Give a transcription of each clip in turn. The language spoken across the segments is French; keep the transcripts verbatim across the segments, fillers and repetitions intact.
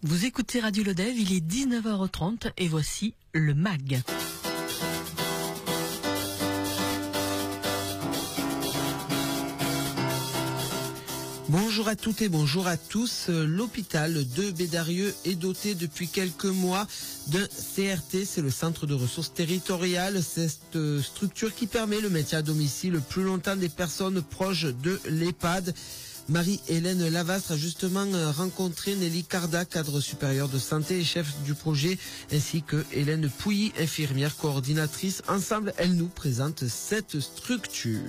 Vous écoutez Radio Lodève, il est dix-neuf heures trente et voici le M A G. Bonjour à toutes et bonjour à tous. L'hôpital de Bédarieux est doté depuis quelques mois d'un C R T, c'est le centre de ressources territoriales. Cette structure qui permet le maintien à domicile le plus longtemps des personnes proches de l'EHPAD. Marie-Hélène Lavastre a justement rencontré Nelly Carda, cadre supérieur de santé et chef du projet, ainsi que Hélène Pouilly, infirmière coordinatrice. Ensemble, elles nous présentent cette structure.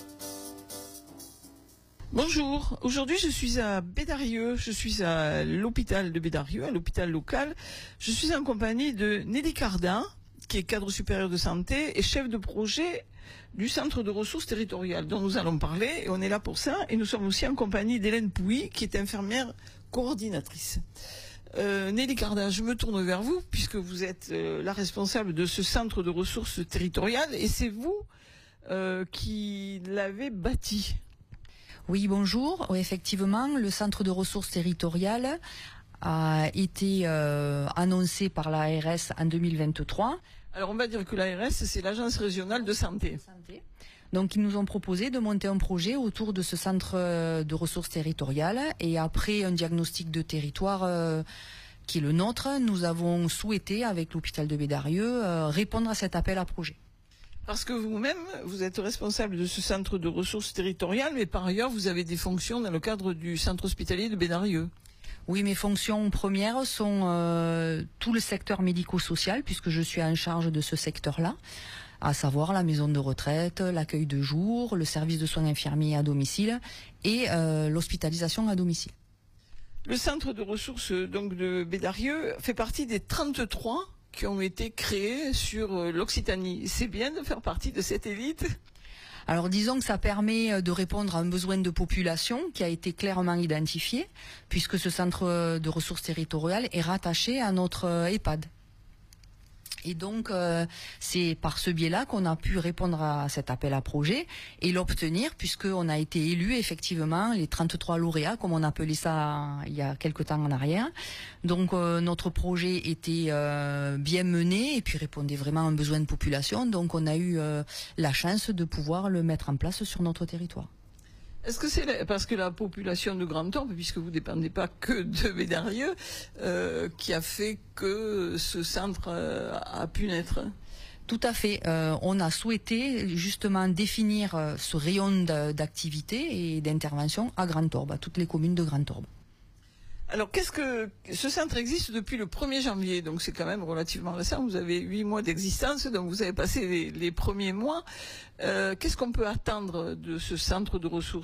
Bonjour, aujourd'hui je suis à Bédarieux, je suis à l'hôpital de Bédarieux, à l'hôpital local. Je suis en compagnie de Nelly Carda, qui est cadre supérieur de santé et chef de projet du centre de ressources territoriales dont nous allons parler, et on est là pour ça. Et nous sommes aussi en compagnie d'Hélène Pouilly, qui est infirmière coordinatrice. Euh, Nelly Carda, je me tourne vers vous, puisque vous êtes euh, la responsable de ce centre de ressources territoriales, et c'est vous euh, qui l'avez bâti. Oui, bonjour. Oui, effectivement, le centre de ressources territoriales a été euh, annoncé par l'A R S en deux mille vingt-trois. Alors on va dire que l'A R S, c'est l'Agence régionale de santé. Donc ils nous ont proposé de monter un projet autour de ce centre de ressources territoriales, et après un diagnostic de territoire euh, qui est le nôtre, nous avons souhaité, avec l'hôpital de Bédarieux, euh, répondre à cet appel à projet. Parce que vous-même, vous êtes responsable de ce centre de ressources territoriales, mais par ailleurs, vous avez des fonctions dans le cadre du centre hospitalier de Bédarieux. Oui, mes fonctions premières sont euh, tout le secteur médico-social, puisque je suis en charge de ce secteur-là, à savoir la maison de retraite, l'accueil de jour, le service de soins infirmiers à domicile et euh, l'hospitalisation à domicile. Le centre de ressources donc de Bédarieux fait partie des trente-trois qui ont été créés sur l'Occitanie. C'est bien de faire partie de cette élite ? Alors disons que ça permet de répondre à un besoin de population qui a été clairement identifié, puisque ce centre de ressources territoriales est rattaché à notre EHPAD. Et donc, euh, c'est par ce biais-là qu'on a pu répondre à cet appel à projet et l'obtenir, puisqu'on a été élus effectivement les trente-trois lauréats, comme on appelait ça il y a quelque temps en arrière. Donc, euh, notre projet était euh, bien mené et puis répondait vraiment à un besoin de population. Donc, on a eu euh, la chance de pouvoir le mettre en place sur notre territoire. Est-ce que c'est parce que la population de Grand Orbe, puisque vous ne dépendez pas que de Bédarieux, euh, qui a fait que ce centre euh, a pu naître ? Tout à fait. Euh, on a souhaité justement définir euh, ce rayon d'activité et d'intervention à Grand Orbe, à toutes les communes de Grand Orbe. Alors, qu'est-ce que ce centre existe depuis le premier janvier, donc c'est quand même relativement récent. Vous avez huit mois d'existence, donc vous avez passé les, les premiers mois. Euh, qu'est-ce qu'on peut attendre de ce centre de ressources ?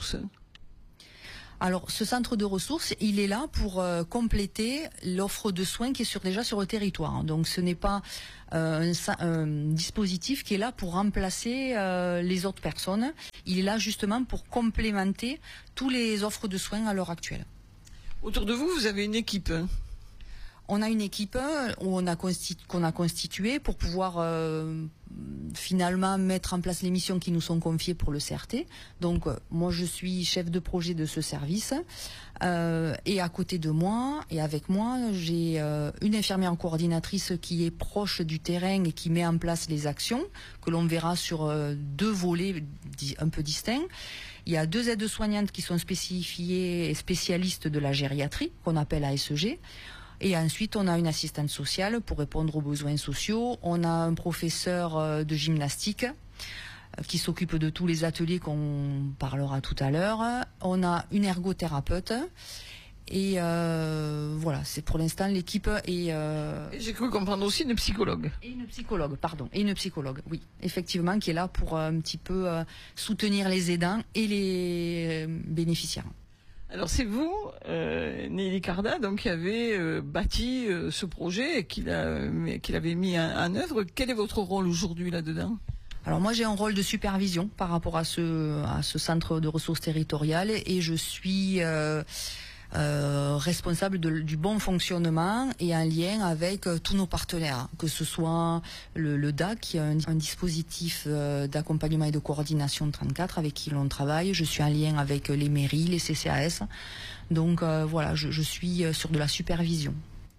Alors, ce centre de ressources, il est là pour euh, compléter l'offre de soins qui est sur, déjà sur le territoire. Donc, ce n'est pas euh, un, un dispositif qui est là pour remplacer euh, les autres personnes. Il est là justement pour complémenter tous les offres de soins à l'heure actuelle. Autour de vous, vous avez une équipe. On a une équipe où on a constitu- qu'on a constituée pour pouvoir euh, finalement mettre en place les missions qui nous sont confiées pour le C R T. Donc euh, moi je suis chef de projet de ce service euh, et à côté de moi et avec moi j'ai euh, une infirmière coordinatrice qui est proche du terrain et qui met en place les actions que l'on verra sur euh, deux volets di- un peu distincts. Il y a deux aides-soignantes qui sont spécifiées et spécialistes de la gériatrie qu'on appelle A S G. Et ensuite, on a une assistante sociale pour répondre aux besoins sociaux. On a un professeur de gymnastique qui s'occupe de tous les ateliers qu'on parlera tout à l'heure. On a une ergothérapeute. Et euh, voilà, c'est pour l'instant l'équipe. Et, euh, et j'ai cru comprendre aussi une psychologue. Et une psychologue, pardon. Et une psychologue, oui, effectivement, qui est là pour un petit peu euh, soutenir les aidants et les euh, bénéficiaires. Alors c'est vous, euh, Nelly Carda, donc qui avez euh, bâti euh, ce projet et qu'il a, qu'il avait mis en, en œuvre. Quel est votre rôle aujourd'hui là-dedans ? Alors moi j'ai un rôle de supervision par rapport à ce à ce centre de ressources territoriales et je suis euh, euh, responsable de, du bon fonctionnement et en lien avec euh, tous nos partenaires, que ce soit le, le D A C, qui est un, un dispositif euh, d'accompagnement et de coordination trente-quatre avec qui l'on travaille. Je suis en lien avec les mairies, les C C A S. Donc euh, voilà, je, je suis sur de la supervision.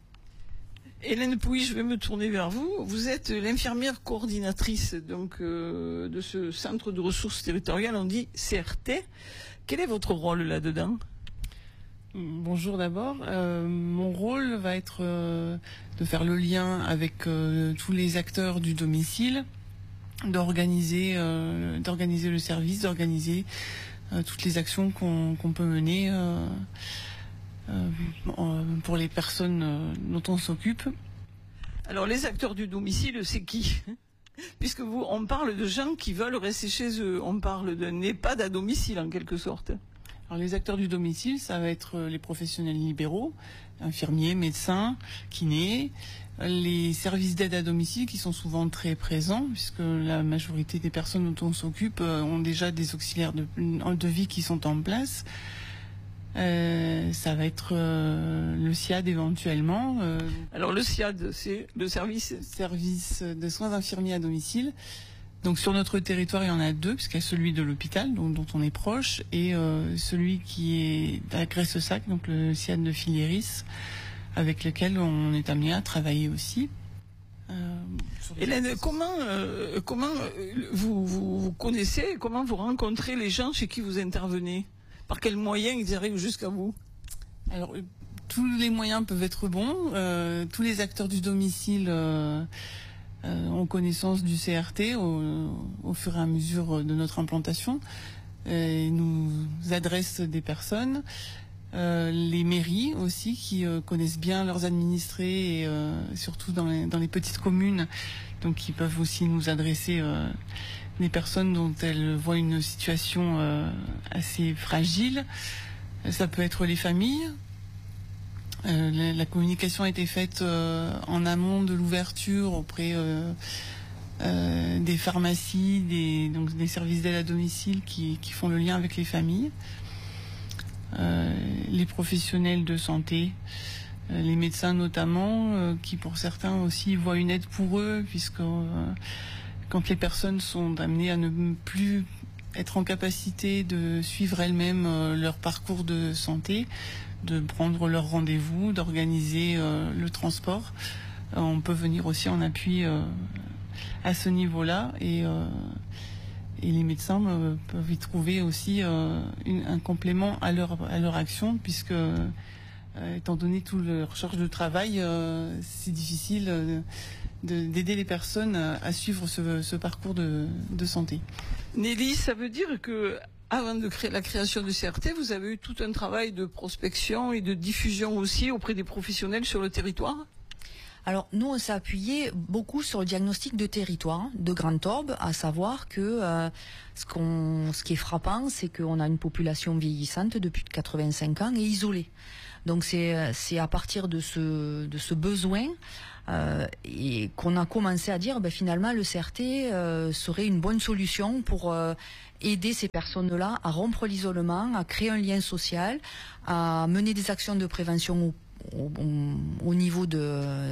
Hélène Pouy, je vais me tourner vers vous. Vous êtes l'infirmière coordinatrice donc euh, de ce centre de ressources territoriales, on dit C R T. Quel est votre rôle là-dedans ? Bonjour d'abord. Euh, mon rôle va être euh, de faire le lien avec euh, tous les acteurs du domicile, d'organiser, euh, d'organiser le service, d'organiser euh, toutes les actions qu'on qu'on peut mener euh, euh, pour les personnes euh, dont on s'occupe. Alors les acteurs du domicile, c'est qui ? Puisque vous, on parle de gens qui veulent rester chez eux, on parle d'un EHPAD à domicile en quelque sorte. Alors les acteurs du domicile, ça va être les professionnels libéraux, infirmiers, médecins, kinés, les services d'aide à domicile qui sont souvent très présents, puisque la majorité des personnes dont on s'occupe ont déjà des auxiliaires de, de vie qui sont en place. Euh, ça va être euh, le S I A D éventuellement. Euh, Alors le S I A D, c'est le service service de soins infirmiers à domicile. Donc sur notre territoire, il y en a deux, puisqu'il y a celui de l'hôpital, dont, dont on est proche, et euh, celui qui est à Graisse-Sac, donc le S I A D de Filieris, avec lequel on est amené à travailler aussi. Euh, Hélène, comment, euh, comment vous, vous, vous connaissez, comment vous rencontrez les gens chez qui vous intervenez ? Par quels moyens ils arrivent jusqu'à vous ? Alors, tous les moyens peuvent être bons. Euh, tous les acteurs du domicile euh, euh, ont connaissance du C R T au, au fur et à mesure de notre implantation. Euh, ils nous adressent des personnes. Euh, les mairies aussi qui euh, connaissent bien leurs administrés et euh, surtout dans les, dans les petites communes, donc qui peuvent aussi nous adresser euh, des personnes dont elles voient une situation euh, assez fragile. Ça peut être les familles. Euh, la, la communication a été faite euh, en amont de l'ouverture auprès euh, euh, des pharmacies, des, donc des services d'aide à domicile qui, qui font le lien avec les familles. Euh, les professionnels de santé, euh, les médecins notamment, euh, qui pour certains aussi voient une aide pour eux, puisque euh, quand les personnes sont amenées à ne plus être en capacité de suivre elles-mêmes euh, leur parcours de santé, de prendre leur rendez-vous, d'organiser euh, le transport, euh, on peut venir aussi en appui euh, à ce niveau-là, et euh, Et les médecins euh, peuvent y trouver aussi euh, une, un complément à leur, à leur action, puisque, euh, étant donné toute leur charge de travail, euh, c'est difficile euh, de, d'aider les personnes à suivre ce, ce parcours de, de santé. Nelly, ça veut dire que avant de créer la création du C R T, vous avez eu tout un travail de prospection et de diffusion aussi auprès des professionnels sur le territoire ? Alors nous, on s'est appuyé beaucoup sur le diagnostic de territoire de Grand Orbe, à savoir que euh, ce, qu'on, ce qui est frappant, c'est qu'on a une population vieillissante de plus de quatre-vingt-cinq ans et isolée. Donc c'est, c'est à partir de ce, de ce besoin euh, et qu'on a commencé à dire ben, finalement le C R T euh, serait une bonne solution pour euh, aider ces personnes-là à rompre l'isolement, à créer un lien social, à mener des actions de prévention au Au, au niveau de,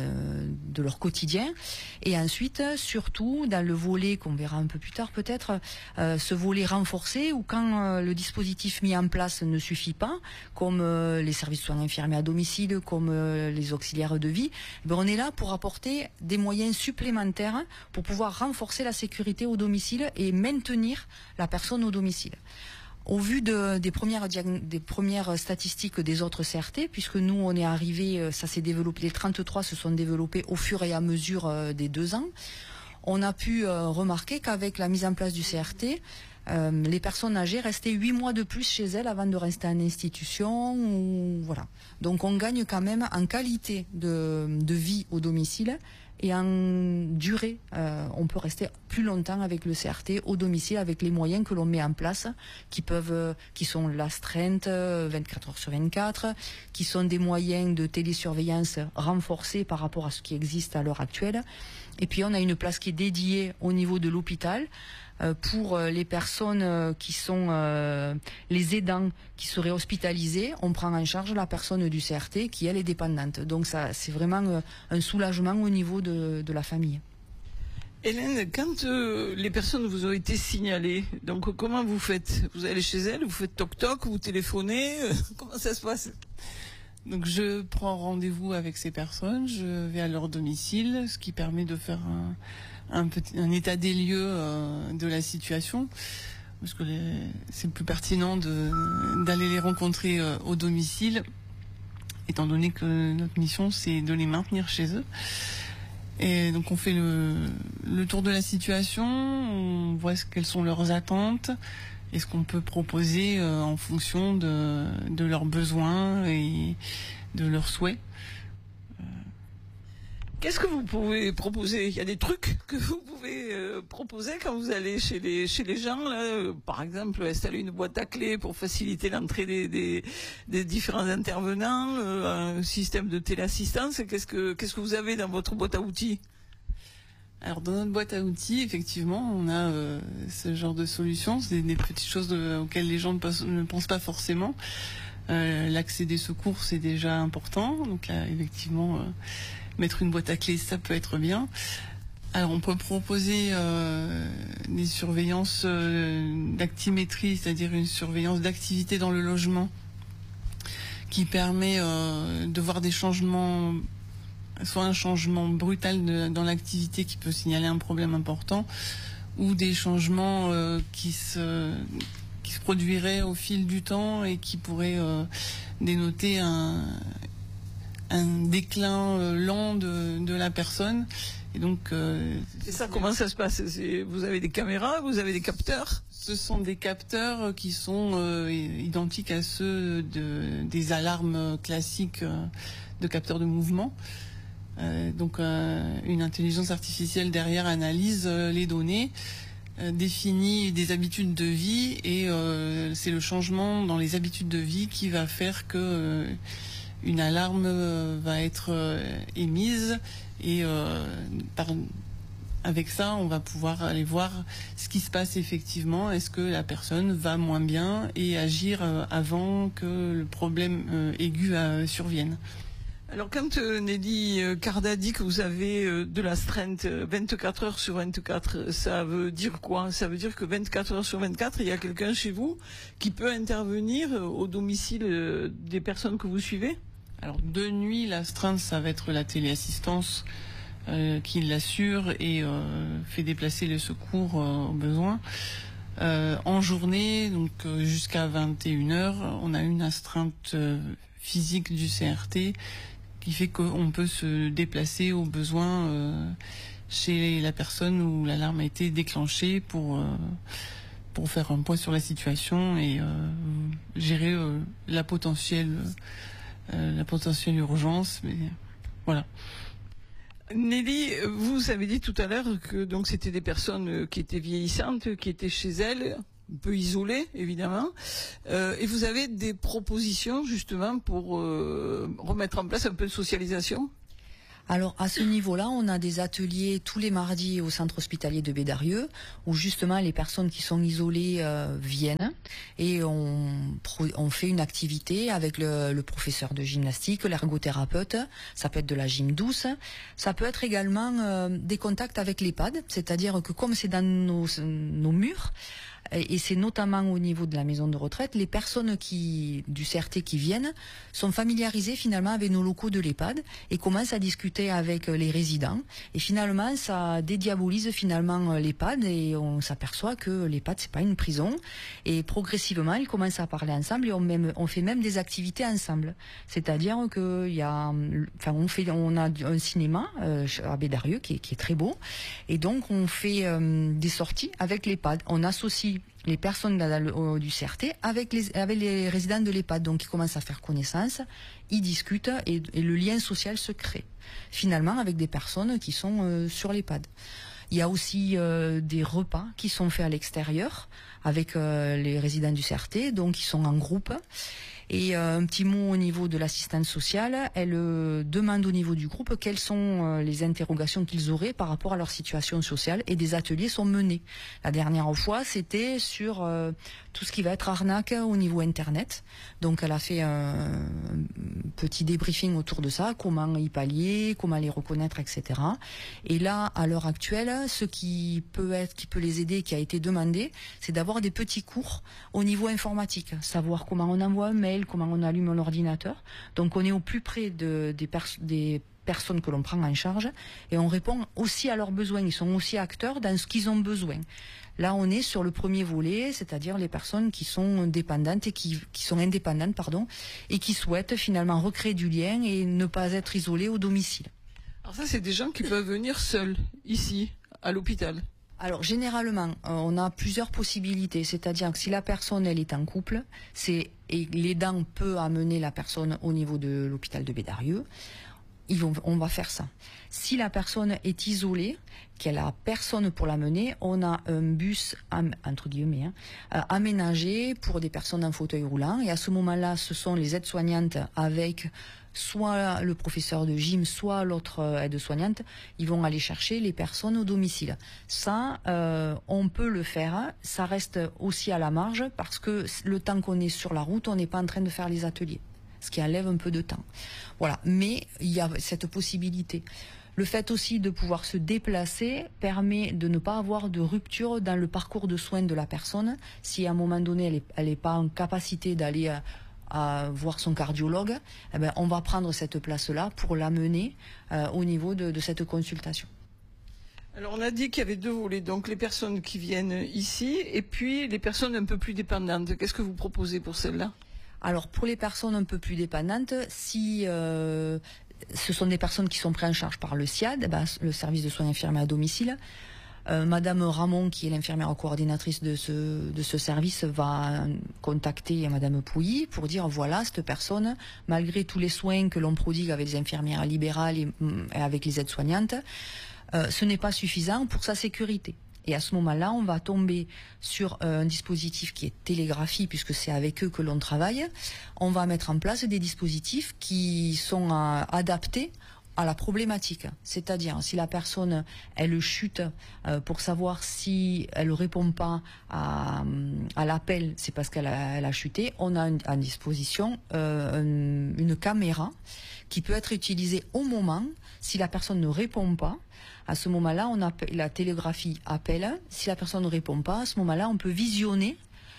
de leur quotidien, et ensuite surtout dans le volet qu'on verra un peu plus tard peut-être, euh, ce volet renforcé où quand euh, le dispositif mis en place ne suffit pas, comme euh, les services de soins infirmiers à domicile, comme euh, les auxiliaires de vie, ben on est là pour apporter des moyens supplémentaires pour pouvoir renforcer la sécurité au domicile et maintenir la personne au domicile. Au vu de, des, premières, des premières statistiques des autres C R T, puisque nous on est arrivé, ça s'est développé, les trente-trois se sont développés au fur et à mesure des deux ans, on a pu remarquer qu'avec la mise en place du C R T, euh, les personnes âgées restaient huit mois de plus chez elles avant de rester en institution. Ou, voilà. Donc on gagne quand même en qualité de, de vie au domicile. Et en durée, euh, on peut rester plus longtemps avec le C R T au domicile avec les moyens que l'on met en place, qui peuvent, qui sont l'astreinte vingt-quatre heures sur vingt-quatre, qui sont des moyens de télésurveillance renforcés par rapport à ce qui existe à l'heure actuelle. Et puis on a une place qui est dédiée au niveau de l'hôpital pour les personnes qui sont euh, les aidants qui seraient hospitalisés. On prend en charge la personne du C R T qui elle est dépendante. Donc ça, c'est vraiment un soulagement au niveau de, de la famille. Hélène, quand euh, les personnes vous ont été signalées, donc comment vous faites ? Vous allez chez elles, vous faites toc-toc, vous téléphonez, euh, comment ça se passe ? Donc je prends rendez-vous avec ces personnes, je vais à leur domicile, ce qui permet de faire un, un, petit, un état des lieux euh, de la situation, parce que les, c'est plus pertinent de, d'aller les rencontrer euh, au domicile, étant donné que notre mission c'est de les maintenir chez eux. Et donc on fait le, le tour de la situation, on voit ce, quelles sont leurs attentes, et ce qu'on peut proposer euh, en fonction de, de leurs besoins et de leurs souhaits. Euh... Qu'est-ce que vous pouvez proposer? Il y a des trucs que vous pouvez euh, proposer quand vous allez chez les chez les gens, là, euh, par exemple installer une boîte à clés pour faciliter l'entrée des, des, des différents intervenants, euh, un système de téléassistance. Qu'est-ce que qu'est-ce que vous avez dans votre boîte à outils? Alors dans notre boîte à outils, effectivement, on a euh, ce genre de solutions, c'est des, des petites choses de, auxquelles les gens ne, pensent, ne pensent pas forcément. Euh, l'accès des secours, c'est déjà important, donc là, effectivement, euh, mettre une boîte à clés, ça peut être bien. Alors on peut proposer euh, des surveillances euh, d'actimétrie, c'est-à-dire une surveillance d'activité dans le logement, qui permet euh, de voir des changements, soit un changement brutal de, dans l'activité qui peut signaler un problème important, ou des changements euh, qui se qui se produiraient au fil du temps et qui pourraient euh, dénoter un, un déclin euh, lent de, de la personne. Et donc, euh, et ça, comment ça se passe? C'est, vous avez des caméras, vous avez des capteurs? Ce sont des capteurs qui sont euh, identiques à ceux de, des alarmes classiques euh, de capteurs de mouvement. Euh, donc euh, une intelligence artificielle derrière analyse euh, les données, euh, définit des habitudes de vie, et euh, c'est le changement dans les habitudes de vie qui va faire que euh, une alarme euh, va être euh, émise, et euh, par, avec ça on va pouvoir aller voir ce qui se passe effectivement. Est-ce que la personne va moins bien, et agir euh, avant que le problème euh, aigu euh, survienne. Alors quand euh, Nelly euh, Carda dit que vous avez euh, de l'astreinte euh, vingt-quatre heures sur vingt-quatre, ça veut dire quoi? Ça veut dire que vingt-quatre heures sur vingt-quatre, il y a quelqu'un chez vous qui peut intervenir euh, au domicile euh, des personnes que vous suivez? Alors de nuit, l'astreinte, ça va être la téléassistance euh, qui l'assure et euh, fait déplacer les secours euh, au besoin. Euh, en journée, donc euh, jusqu'à vingt et une heures, on a une astreinte euh, physique du C R T qui fait qu'on peut se déplacer au besoin euh, chez la personne où l'alarme a été déclenchée pour euh, pour faire un point sur la situation et euh, gérer euh, la potentielle euh, la potentielle urgence. Mais voilà. Nelly, vous avez dit tout à l'heure que donc c'était des personnes qui étaient vieillissantes, qui étaient chez elles, un peu isolées évidemment, euh, et vous avez des propositions justement pour euh, remettre en place un peu de socialisation? Alors à ce niveau-là, on a des ateliers tous les mardis au centre hospitalier de Bédarieux, où justement les personnes qui sont isolées euh, viennent, et on, on fait une activité avec le, le professeur de gymnastique, l'ergothérapeute. Ça peut être de la gym douce, ça peut être également euh, des contacts avec l'EHPAD, c'est-à-dire que comme c'est dans nos, nos murs, et c'est notamment au niveau de la maison de retraite, les personnes qui du C R T qui viennent sont familiarisées finalement avec nos locaux de l'EHPAD et commencent à discuter avec les résidents. Et finalement, ça dédiabolise finalement l'EHPAD, et on s'aperçoit que l'EHPAD c'est pas une prison. Et progressivement, ils commencent à parler ensemble, et on, même, on fait même des activités ensemble. C'est-à-dire que il y a, enfin, on fait, on a un cinéma euh, à Bédarieux qui est, qui est très beau, et donc on fait euh, des sorties avec l'EHPAD. On associe les personnes dans le, du C R T avec les, avec les résidents de l'EHPAD, donc ils commencent à faire connaissance, ils discutent, et, et le lien social se crée finalement avec des personnes qui sont euh, sur l'EHPAD. Il y a aussi euh, des repas qui sont faits à l'extérieur avec euh, les résidents du C R T, donc ils sont en groupe. Et euh, un petit mot au niveau de l'assistante sociale, elle euh, demande au niveau du groupe quelles sont euh, les interrogations qu'ils auraient par rapport à leur situation sociale, et des ateliers sont menés. La dernière fois, c'était sur euh, tout ce qui va être arnaque au niveau Internet. Donc elle a fait un, un petit débriefing autour de ça, comment y pallier, comment les reconnaître, et cetera. Et là, à l'heure actuelle, ce qui peut être, qui peut les aider, qui a été demandé, c'est d'avoir des petits cours au niveau informatique, savoir comment on envoie un mail, mail, comment on allume l'ordinateur. Donc on est au plus près de, des, pers des personnes que l'on prend en charge et on répond aussi à leurs besoins. Ils sont aussi acteurs dans ce qu'ils ont besoin. Là, on est sur le premier volet, c'est-à-dire les personnes qui sont dépendantes et qui, qui sont indépendantes, pardon, et qui souhaitent finalement recréer du lien et ne pas être isolées au domicile. Alors ça, c'est des gens qui peuvent venir seuls, ici, à l'hôpital. Alors généralement, euh, on a plusieurs possibilités, c'est-à-dire que si la personne elle est en couple, c'est et l'aidant peut amener la personne au niveau de l'hôpital de Bédarieux. Ils vont, on va faire ça. Si la personne est isolée, qu'elle a personne pour l'amener, on a un bus am, entre guillemets hein, euh, aménagé pour des personnes en fauteuil roulant. Et à ce moment-là, ce sont les aides-soignantes avec soit le professeur de gym, soit l'autre aide-soignante. Ils vont aller chercher les personnes au domicile. Ça, euh, on peut le faire. Ça reste aussi à la marge parce que le temps qu'on est sur la route, on n'est pas en train de faire les ateliers, ce qui enlève un peu de temps. Voilà, mais il y a cette possibilité. Le fait aussi de pouvoir se déplacer permet de ne pas avoir de rupture dans le parcours de soins de la personne. Si à un moment donné, elle n'est elle est pas en capacité d'aller à, à voir son cardiologue, eh ben, on va prendre cette place-là pour l'amener euh, au niveau de, de cette consultation. Alors on a dit qu'il y avait deux volets, donc les personnes qui viennent ici et puis les personnes un peu plus dépendantes. Qu'est-ce que vous proposez pour celles-là ? Alors pour les personnes un peu plus dépendantes, si euh, ce sont des personnes qui sont prises en charge par le SIAD, bah, le service de soins infirmiers à domicile, euh, Madame Ramon, qui est l'infirmière coordinatrice de ce, de ce service, va contacter Madame Pouilly pour dire voilà, cette personne, malgré tous les soins que l'on prodigue avec les infirmières libérales et, et avec les aides-soignantes, euh, ce n'est pas suffisant pour sa sécurité. Et à ce moment-là, on va tomber sur un dispositif qui est télégraphie, puisque c'est avec eux que l'on travaille. On va mettre en place des dispositifs qui sont euh, adaptés à la problématique. C'est-à-dire, si la personne, elle chute euh, pour savoir si elle ne répond pas à, à l'appel, c'est parce qu'elle a, elle a chuté, on a à disposition euh, une, une caméra qui peut être utilisée au moment, si la personne ne répond pas. À ce moment-là, on appelle, la télégraphie appelle. Si la personne ne répond pas, à ce moment-là, on peut visionner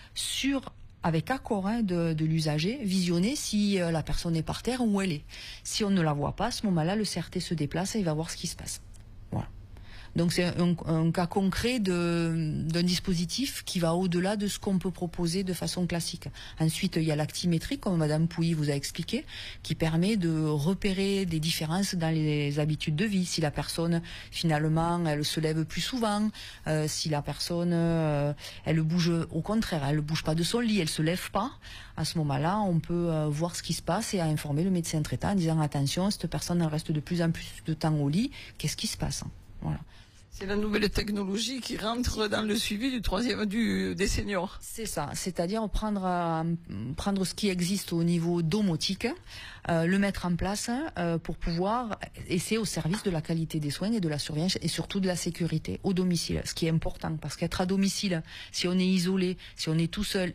sur, avec accord hein, de, de l'usager, visionner si euh, la personne est par terre ou où elle est. Si on ne la voit pas, à ce moment-là, le C R T se déplace et il va voir ce qui se passe. Voilà. Donc c'est un, un cas concret de, d'un dispositif qui va au-delà de ce qu'on peut proposer de façon classique. Ensuite, il y a l'actimétrie, comme Madame Pouilly vous a expliqué, qui permet de repérer des différences dans les habitudes de vie. Si la personne, finalement, elle se lève plus souvent, euh, si la personne, euh, elle bouge, au contraire, elle ne bouge pas de son lit, elle se lève pas, à ce moment-là, on peut euh, voir ce qui se passe et informer le médecin traitant en disant attention, cette personne elle reste de plus en plus de temps au lit, qu'est-ce qui se passe? Voilà. C'est la nouvelle technologie qui rentre dans le suivi du troisième du des seniors. C'est ça, c'est-à-dire prendre euh, prendre ce qui existe au niveau domotique, euh, le mettre en place euh, pour pouvoir essayer au service de la qualité des soins et de la surveillance et surtout de la sécurité au domicile, ce qui est important parce qu'être à domicile, si on est isolé, si on est tout seul